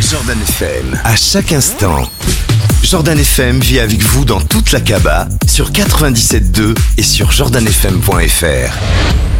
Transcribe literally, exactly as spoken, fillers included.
Jordan F M, à chaque instant. Jordan F M vit avec vous dans toute la Kaaba, sur quatre-vingt-dix-sept point deux et sur jordan f m point f r.